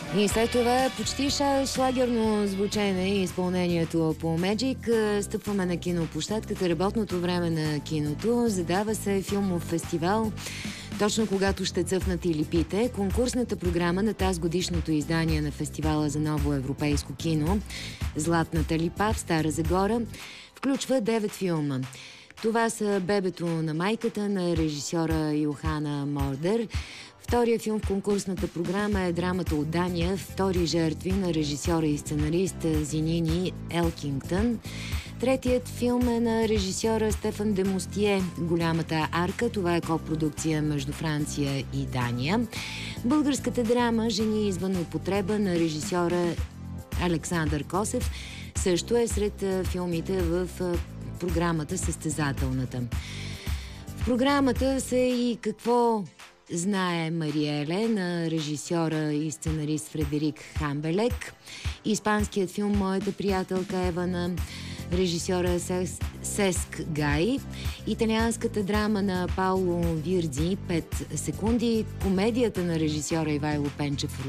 И след това почти шлагерно звучене и изпълнението по Magic. Стъпваме на киноплощадката, работното време на киното. Задава се филмов фестивал. Точно когато ще цъфнат и липите, конкурсната програма на тази годишното издание на фестивала за ново европейско кино Златната липа в Стара Загора включва 9 филма. Това са Бебето на майката на режисьора Йохана Мордер. Втория филм в конкурсната програма е драмата от Дания Втори жертви на режисьора и сценарист Зинини Елкингтън. Третият филм е на режисьора Стефан Демустие Голямата арка. Това е копродукция между Франция и Дания. Българската драма Жени извън употреба на режисьора Александър Косев също е сред филмите в програмата състезателната. В програмата са и Какво знае Мариеле на режисьора и сценарист Фредерик Хамбелек, испанският филм Моята приятелка Ева на режисьора Сеск Гай, италианската драма на Пауло Вирдзи 5 секунди, комедията на режисьора Ивайло Пенчев